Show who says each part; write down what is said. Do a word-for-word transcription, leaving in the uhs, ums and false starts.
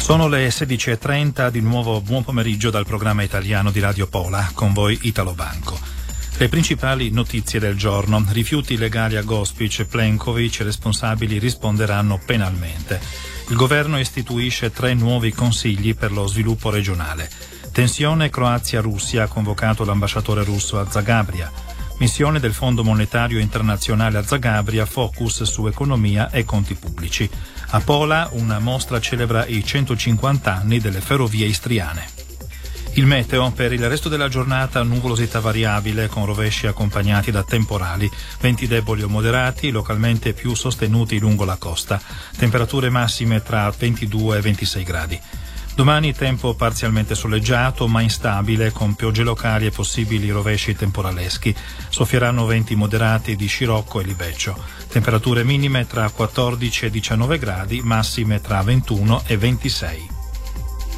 Speaker 1: Sono le sedici e trenta, di nuovo buon pomeriggio dal programma italiano di Radio Pola, con voi Italo Banco. Le principali notizie del giorno: rifiuti illegali a Gospić e Plenković, responsabili risponderanno penalmente. Il governo istituisce tre nuovi consigli per lo sviluppo regionale. Tensione Croazia-Russia, ha convocato l'ambasciatore russo a Zagabria. Missione del Fondo Monetario Internazionale a Zagabria, focus su economia e conti pubblici. A Pola una mostra celebra i centocinquanta anni delle ferrovie istriane. Il meteo: per il resto della giornata nuvolosità variabile con rovesci accompagnati da temporali, venti deboli o moderati, localmente più sostenuti lungo la costa, temperature massime tra ventidue e ventisei gradi. Domani tempo parzialmente soleggiato ma instabile, con piogge locali e possibili rovesci temporaleschi. Soffieranno venti moderati di scirocco e libeccio. Temperature minime tra quattordici e diciannove gradi, massime tra ventuno e ventisei.